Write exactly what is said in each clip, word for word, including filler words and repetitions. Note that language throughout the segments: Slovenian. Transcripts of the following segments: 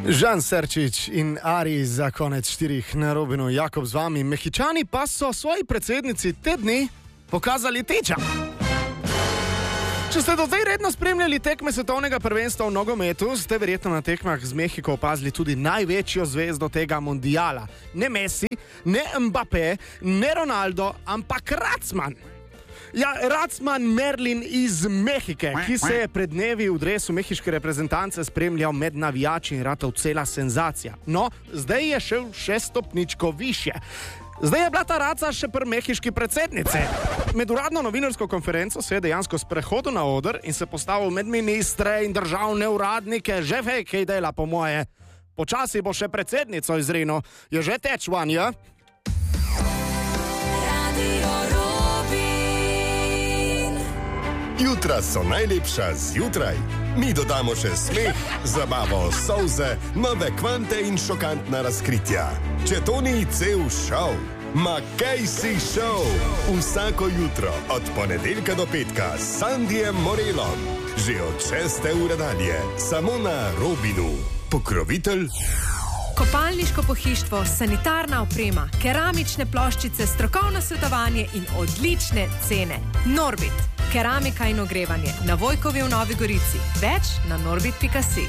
Žan Serčič in Ari za konec štirih na Robinu, Jakob z vami. Mehičani pa so svoji predsednici te dni pokazali teča. Če ste do zdaj redno spremljali tekme svetovnega prvenstva v nogometu, ste verjetno na tekmah z Mehiko opazili tudi največjo zvezdo tega mundiala. Ne Messi, ne Mbappé, ne Ronaldo, ampak Racman. Ja, Racman Merlin iz Mehike, ki se je pred dnevi v dresu mehiške reprezentance spremljal med navijači in ratov cela senzacija. No, zdaj je šel še stopničko više. Zdaj je bila ta raca še pri mehiški predsednici. Med uradno novinarsko konferenco se je dejansko sprehodil na oder in se postavil med ministre in državne uradnike. Že vej, kaj dela po moje. Počasi bo še predsednico izrinil. Je že teč van, ja? Jutra so najlepša zjutraj. Mi dodamo še smeh, zabavo, solze, nove kvante in šokantna razkritja. Če to ni cel šov, ma kaj si šov? Vsako jutro od ponedeljka do petka s Sandijem Morelom. Že od šeste ure dalje, samo na Robinu. Pokrovitelj kopalniško pohištvo, sanitarna oprema, keramične ploščice, strokovno svetovanje in odlične cene. Norbit. Keramika in ogrevanje. Na Vojkovi v Novi Gorici. Več na norbit pika si.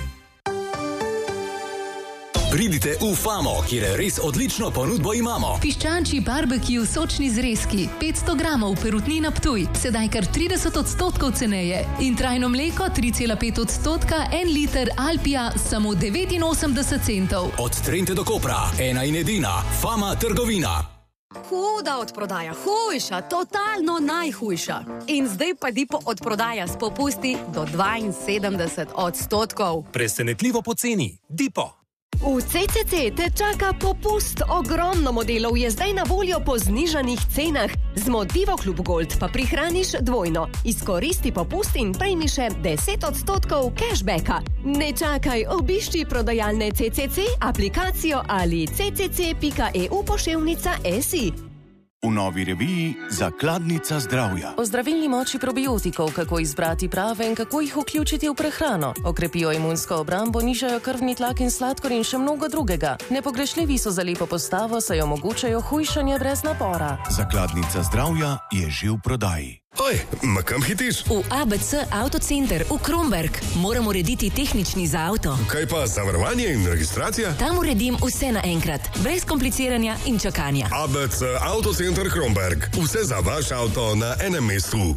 Pridite v Famo, kjer res odlično ponudbo imamo. Piščančji barbecue sočni zrezki, petsto gramov, perutnina Ptuj, sedaj kar trideset odstotkov ceneje. In trajno mleko tri cela pet odstotka, en liter Alpija, samo devetinosemdeset centov. Od Trente do Kopra, ena in edina, Fama trgovina. Huda odprodaja, hujša, totalno najhujša. In zdaj pa Dipo odprodaja s popusti do dvainsedemdeset odstotkov. Presenetljivo poceni. Dipo. V C C C te čaka popust. Ogromno modelov je zdaj na voljo po znižanih cenah. Z Motivo Klub Gold pa prihraniš dvojno. Izkoristi popust in prejmi še deset odstotkov cashbacka. Ne čakaj, obišči prodajalne C C C, aplikacijo ali c c c pika e u poševnica si. V novi reviji Zakladnica zdravja. O zdravilni moči probiotikov, kako izbrati prave in kako jih vključiti v prehrano. Okrepijo imunsko obrambo, nižajo krvni tlak in sladkor in še mnogo drugega. Nepogrešljivi so za lepo postavo, saj omogočajo hujšanje brez napora. Zakladnica zdravja je že v prodaji. Oj, ma kam hitiš? V A B C Autocenter v Kromberk. Moram urediti tehnični za avto. Kaj pa zavarovanje in registracija? Tam uredim vse naenkrat, brez kompliciranja in čakanja. A B C Autocenter Kromberk. Vse za vaš avto na enem mestu.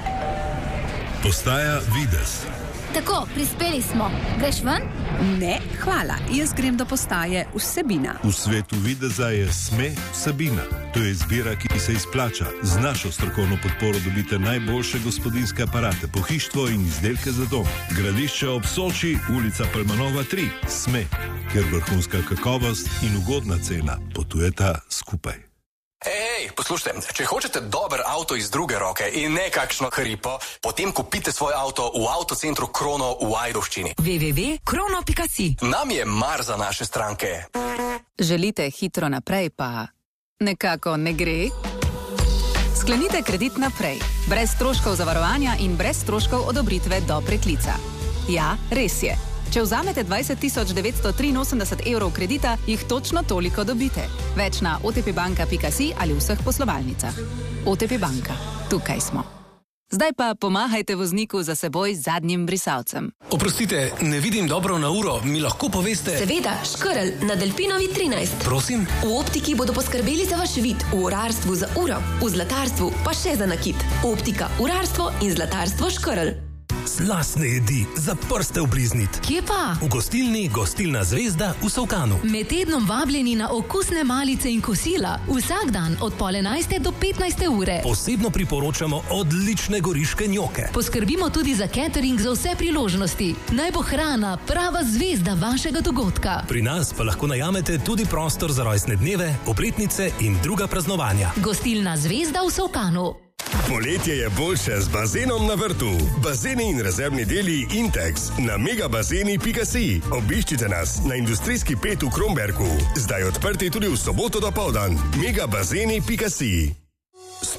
Postaja Vides. Tako, prispeli smo. Greš ven? Ne, hvala. Jaz grem do postaje Vsebina. V svetu videza je Sme Vsebina. To je izbira, ki se izplača. Z našo strokovno podporo dobite najboljše gospodinjske aparate, pohištvo in izdelke za dom. Gradišče ob Soči, ulica Palmanova tri. Sme, kjer vrhunska kakovost in ugodna cena potujeta skupaj. Ej, poslušajte, če hočete dober avto iz druge roke in ne kakšno hripo, potem kupite svoj avto v Avtocentru Krono v Ajdovščini. w w w pika krono pika si. Nam je mar za naše stranke. Želite hitro naprej, pa nekako ne gre? Sklenite kredit naprej, brez stroškov zavarovanja in brez stroškov odobritve do preklica. Ja, res je. Če vzamete dvajset tisoč devetsto triinosemdeset evrov kredita, jih točno toliko dobite. Več na o t p banka pika si ali vseh poslovalnicah. O T P banka. Tukaj smo. Zdaj pa pomahajte vozniku za seboj z zadnjim brisalcem. Oprostite, ne vidim dobro na uro. Mi lahko poveste? Seveda, Škrl na Delfinovi trinajst. Prosim? V optiki bodo poskrbeli za vaš vid, v urarstvu za uro, v zlatarstvu pa še za nakit. Optika, urarstvo in zlatarstvo Škrl. Slastne jedi, za prste obliznit. Kje pa? V gostilni Gostilna Zvezda v Solkanu. Med tednom vabljeni na okusne malice in kosila. Vsak dan od pol enajste do petnajste ure. Posebno priporočamo odlične goriške njoke. Poskrbimo tudi za catering za vse priložnosti. Naj bo hrana prava zvezda vašega dogodka. Pri nas pa lahko najamete tudi prostor za rojstne dneve, obletnice in druga praznovanja. Gostilna Zvezda v Solkanu. Poletje je boljše z bazenom na vrtu. Bazeni in rezervni deli Intex na megabazeni pika si. Obiščite nas na industrijski pet v Kromberku. Zdaj odprti tudi v soboto dopoldan. megabazeni pika si.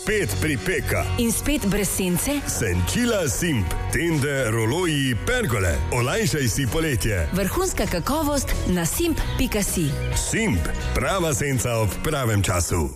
spet pripeka. In spet brez sence? Senčila Simp, tende, roloji, pergole. Olajšaj si poletje. Vrhunska kakovost na simp pika si. Simp, prava senca ob pravem času.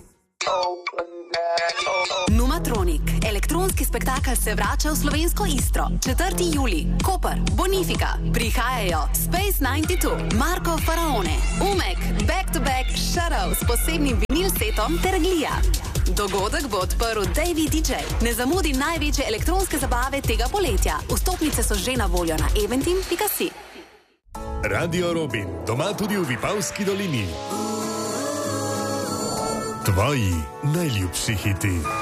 Numatronik, elektronski spektakel se vrača v slovensko Istro. četrti julij, Koper, Bonifika, prihajajo Space devetdeset dva, Marko Faraone, Umek, Back to Back, Shadow s posebnim vinil setom ter Glija. Dogodek bo odprl Davey D J. Ne zamudi največje elektronske zabave tega poletja. Vstopnice so že na voljo na eventim pika si. Radio Robin, doma tudi v Vipavski dolini. Tvoji najljubši hiti.